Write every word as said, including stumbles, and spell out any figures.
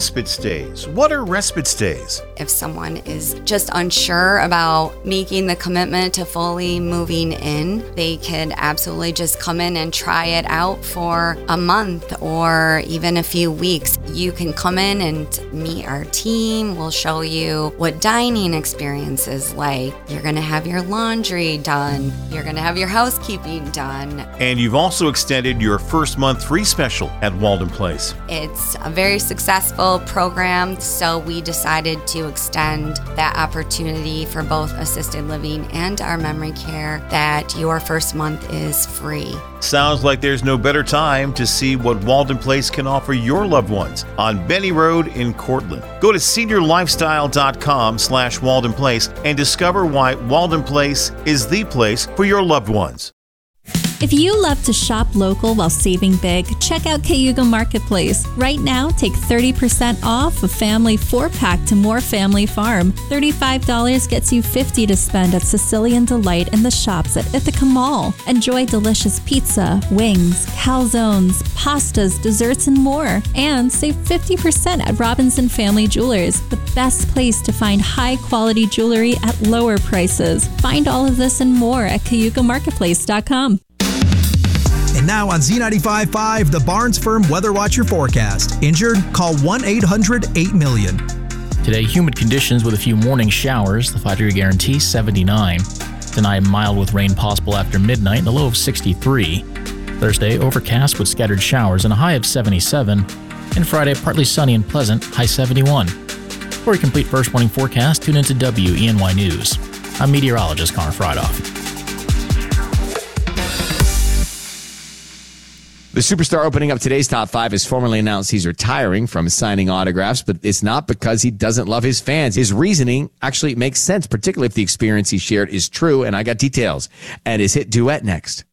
respite stays. What are respite stays? If someone is just unsure about making the commitment to fully moving in, they could absolutely just come in and try it out for a month or even a few weeks. You can come in and meet our team. We'll show you what dining experience is like. You're going to have your laundry done. You're going to have your housekeeping done. And you've also extended your first month free special at Walden Place. It's a very successful program, so we decided to extend that opportunity for both assisted living and our memory care, that your first month is free. Sounds like there's no better time to see what Walden Place can offer your loved ones on Benny Road in Cortland. Go to seniorlifestyle.com slash Walden Place and discover why Walden Place is the place for your loved ones. If you love to shop local while saving big, check out Cayuga Marketplace. Right now, take thirty percent off a family four-pack to More Family Farm. thirty-five dollars gets you fifty dollars to spend at Sicilian Delight in the shops at Ithaca Mall. Enjoy delicious pizza, wings, calzones, pastas, desserts, and more. And save fifty percent at Robinson Family Jewelers, the best place to find high-quality jewelry at lower prices. Find all of this and more at cayuga marketplace dot com. And now on Z ninety-five point five, the Barnes Firm Weather Watcher forecast. Injured? Call one eight hundred eight million. Today, humid conditions with a few morning showers. The five-degree guarantee, seventy-nine. Tonight, mild with rain possible after midnight and a low of sixty-three. Thursday, overcast with scattered showers and a high of seventy-seven. And Friday, partly sunny and pleasant, high seventy-one. For a complete first morning forecast, tune into W E N Y News. I'm meteorologist Connor Friedhoff. The superstar opening up today's top five has formally announced he's retiring from signing autographs, but it's not because he doesn't love his fans. His reasoning actually makes sense, particularly if the experience he shared is true, and I got details. And his hit duet next.